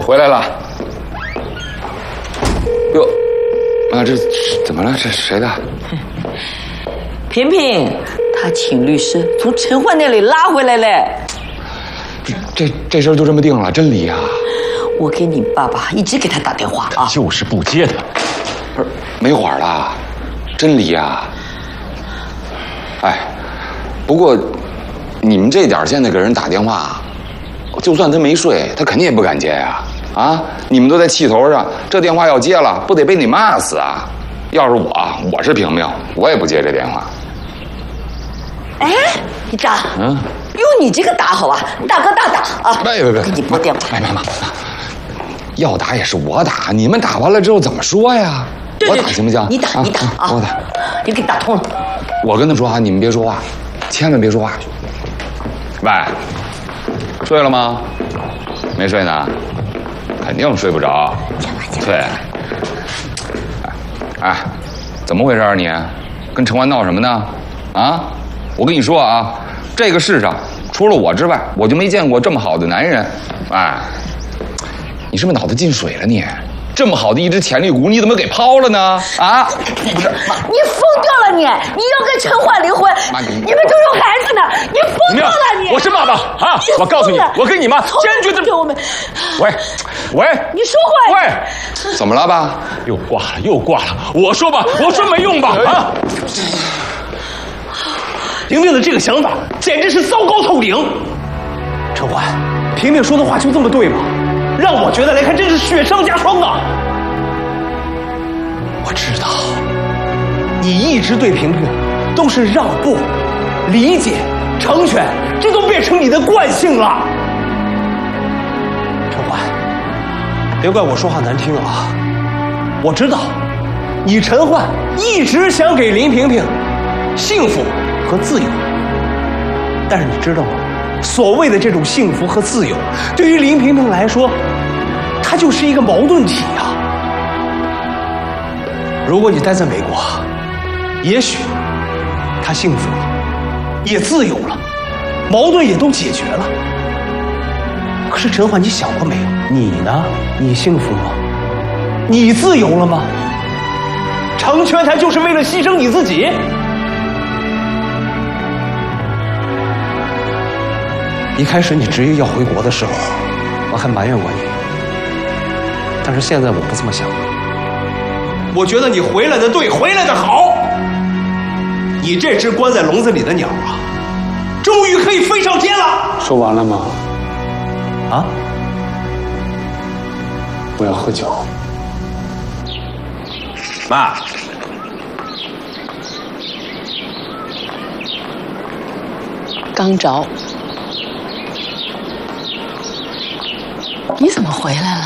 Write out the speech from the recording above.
回来了。哟，啊，这怎么了？这谁的？ 萍萍，她请律师从陈焕那里拉回来嘞。 这事儿就这么定了，真离呀？ 我给你爸爸一直给他打电话啊， 就是不接他。 不是没话了，真离呀？哎，不过你们这点现在给人打电话，就算他没睡，他肯定也不敢接呀。啊，你们都在气头上，这电话要接了，不得被你骂死啊？要是我是萍萍，我也不接这电话。 哎，你打，用你这个打好吧，大哥大打啊！ 别， 给你拨电话。 妈，要打也是我打，你们打完了之后怎么说呀？ 对我打行不行？ 你打啊！ 我打， 你给打通了。 我跟他说啊，你们别说话，千万别说话。喂，睡了吗？没睡呢，肯定睡不着。对。哎，怎么回事啊你？跟陈焕闹什么呢？啊？我跟你说啊，这个世上除了我之外，我就没见过这么好的男人。哎，你是不是脑子进水了你？这么好的一只潜力股，你怎么给抛了呢？啊？不是， 你疯掉了你！你要跟陈焕离婚，你们都有孩子呢，你疯掉了你！ 我是爸爸啊！我告诉你，我跟你妈坚决的。 我们， 喂， 你说话！ 喂， 怎么了爸？ 又挂了！我说吧，我说没用吧？啊！ 萍萍的这个想法简直是糟糕透顶。陈焕，萍萍说的话就这么对吗？让我觉得来看真是雪上加霜啊！我知道，你一直对萍萍都是让步、理解、成全，这都变成你的惯性了。陈焕，别怪我说话难听啊！我知道，你陈焕一直想给林萍萍幸福和自由，但是你知道吗？所谓的这种幸福和自由，对于林萍萍来说，它就是一个矛盾体啊。如果你待在美国，也许她幸福了，也自由了，矛盾也都解决了。可是陈焕，你想过没有？你呢？你幸福吗？你自由了吗？成全她就是为了牺牲你自己？一开始你执意要回国的时候，我还埋怨过你，但是现在我不这么想了。我觉得你回来的对，回来的好。你这只关在笼子里的鸟啊，终于可以飞上天了。 说完了吗？ 啊？ 我要喝酒。 妈。 刚着。你怎么回来了？